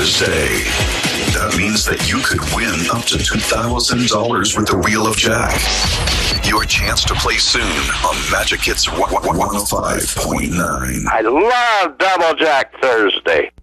Thursday. That means that you could win up to $2,000 with the Wheel of Jack. Your chance to play soon on Magic Hits 105.9. I love Double Jack Thursday.